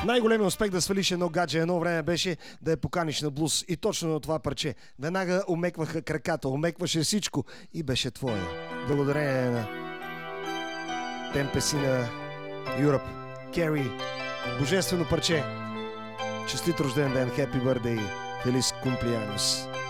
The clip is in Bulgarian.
Най-големият успех да свалиш едно гадже едно време беше да я поканиш на блуз. И точно на това парче. Веднага омекваха краката, омекваше всичко и беше твоя. Благодарение на темпеси на Europe. Кери, божествено парче. Честит рожден ден, Happy Birthday, Feliz Cumpleaños.